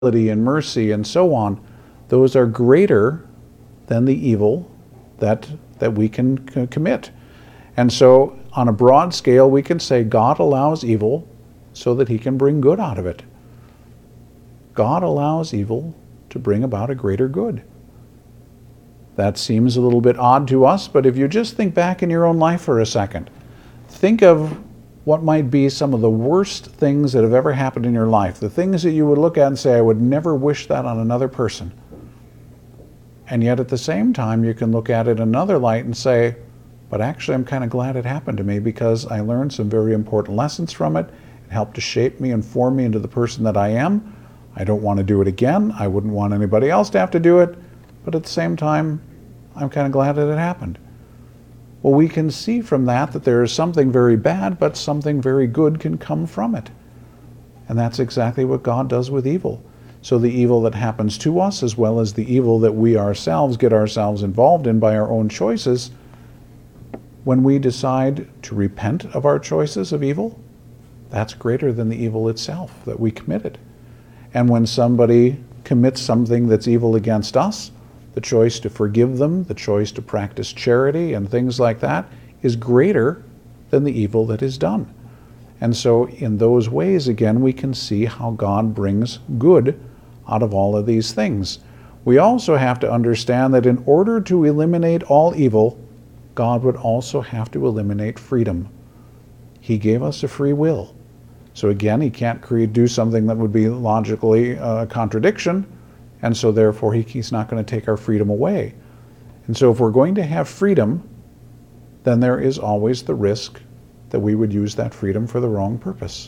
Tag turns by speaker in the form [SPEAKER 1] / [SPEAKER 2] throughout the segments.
[SPEAKER 1] and mercy and so on, those are greater than the evil that we can commit. And so on a broad scale, we can say God allows evil so that he can bring good out of it. God allows evil to bring about a greater good. That seems a little bit odd to us, but if you just think back in your own life for a second, think of what might be some of the worst things that have ever happened in your life, the things that you would look at and say, I would never wish that on another person. And yet at the same time, you can look at it in another light and say, but actually I'm kind of glad it happened to me because I learned some very important lessons from it. It helped to shape me and form me into the person that I am. I don't want to do it again. I wouldn't want anybody else to have to do it. But at the same time, I'm kind of glad that it happened. Well, we can see from that there is something very bad, but something very good can come from it. And that's exactly what God does with evil. So the evil that happens to us, as well as the evil that we ourselves get ourselves involved in by our own choices, when we decide to repent of our choices of evil, that's greater than the evil itself that we committed. And when somebody commits something that's evil against us, the choice to forgive them, the choice to practice charity and things like that is greater than the evil that is done. And so in those ways, again, we can see how God brings good out of all of these things. We also have to understand that in order to eliminate all evil, God would also have to eliminate freedom. He gave us a free will. So again, he can't do something that would be logically a contradiction, and so therefore he's not going to take our freedom away. And so if we're going to have freedom, then there is always the risk that we would use that freedom for the wrong purpose.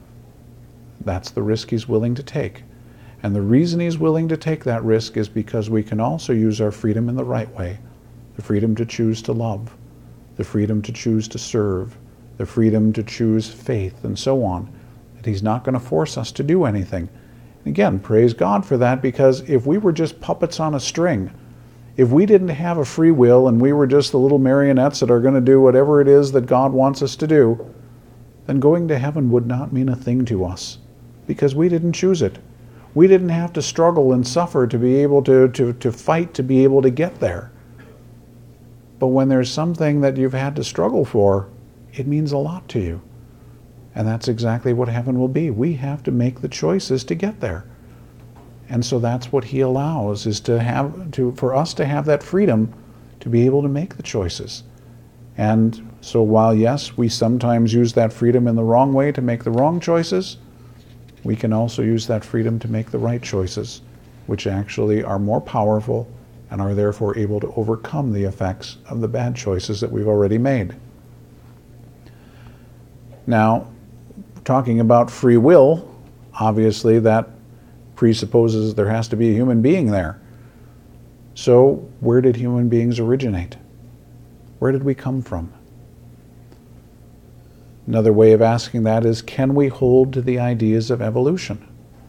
[SPEAKER 1] That's the risk he's willing to take. And the reason he's willing to take that risk is because we can also use our freedom in the right way. The freedom to choose to love, the freedom to choose to serve, the freedom to choose faith, and so on. That he's not going to force us to do anything. Again, praise God for that, because if we were just puppets on a string, if we didn't have a free will and we were just the little marionettes that are going to do whatever it is that God wants us to do, then going to heaven would not mean a thing to us, because we didn't choose it. We didn't have to struggle and suffer to be able to fight to be able to get there. But when there's something that you've had to struggle for, it means a lot to you. And that's exactly what heaven will be. We have to make the choices to get there. And so that's what he allows, is for us to have that freedom to be able to make the choices. And so while, yes, we sometimes use that freedom in the wrong way to make the wrong choices, we can also use that freedom to make the right choices, which actually are more powerful and are therefore able to overcome the effects of the bad choices that we've already made. Now, talking about free will, obviously that presupposes there has to be a human being there. So where did human beings originate? Where did we come from? Another way of asking that is, can we hold to the ideas of evolution?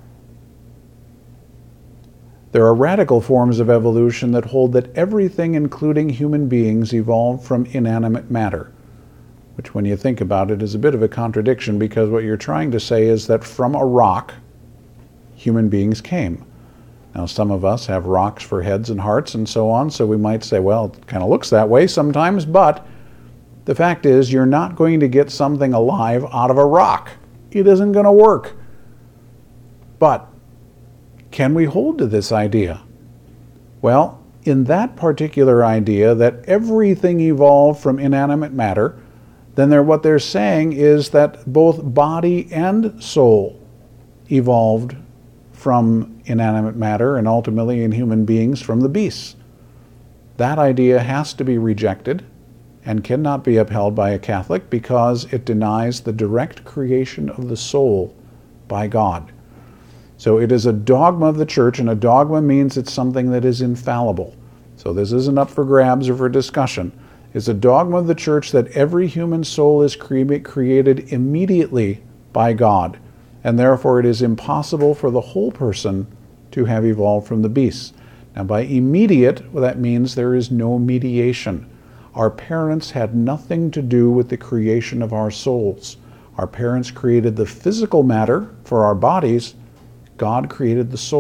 [SPEAKER 1] There are radical forms of evolution that hold that everything, including human beings, evolved from inanimate matter, which when you think about it is a bit of a contradiction, because what you're trying to say is that from a rock, human beings came. Now, some of us have rocks for heads and hearts and so on, so we might say, well, it kind of looks that way sometimes, but the fact is you're not going to get something alive out of a rock. It isn't going to work. But can we hold to this idea? Well, in that particular idea that everything evolved from inanimate matter, then what they're saying is that both body and soul evolved from inanimate matter, and ultimately in human beings from the beasts. That idea has to be rejected and cannot be upheld by a Catholic, because it denies the direct creation of the soul by God. So it is a dogma of the Church, and a dogma means it's something that is infallible. So this isn't up for grabs or for discussion. It's a dogma of the Church that every human soul is created immediately by God, and therefore it is impossible for the whole person to have evolved from the beasts. Now, by immediate, well, that means there is no mediation. Our parents had nothing to do with the creation of our souls. Our parents created the physical matter for our bodies. God created the soul.